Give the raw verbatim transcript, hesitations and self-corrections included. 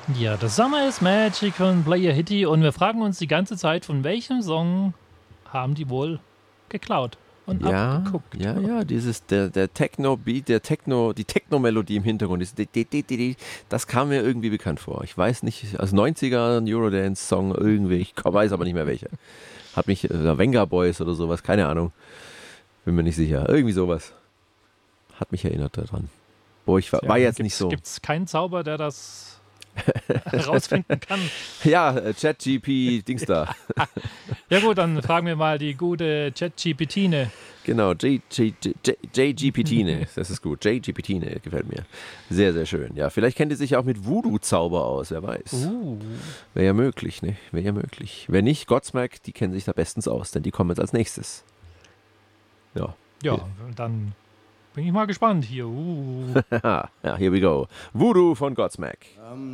Ja, das Summer is Magic von Player Hitty und wir fragen uns die ganze Zeit, von welchem Song haben die wohl geklaut und Ja, abgeguckt. ja, ja, dieses, der, der Techno-Beat, der Techno, die Techno-Melodie im Hintergrund, ist, das kam mir irgendwie bekannt vor. Ich weiß nicht, als neunziger Eurodance-Song irgendwie, ich weiß aber nicht mehr welcher. Hat mich, äh, Venga Boys oder sowas, keine Ahnung, bin mir nicht sicher, irgendwie sowas. Hat mich erinnert daran. Boah, ich war, Ja, war jetzt gibt's, nicht so. Gibt es keinen Zauber, der das herausfinden kann? Ja, äh, ChatGP, Dings da. Ja gut, dann fragen wir mal die gute ChatGPTine. Genau, J G P T, das ist gut. J G P T gefällt mir. Sehr, sehr schön. Ja, vielleicht kennt ihr sich auch mit Voodoo-Zauber aus, wer weiß. Uh. Wäre ja möglich, ne? Wäre ja möglich. Wenn nicht, Godsmack, die kennen sich da bestens aus, denn die kommen jetzt als nächstes. Ja. Ja, dann bin ich mal gespannt hier. Uh. Ja, here we go. Voodoo von Godsmack.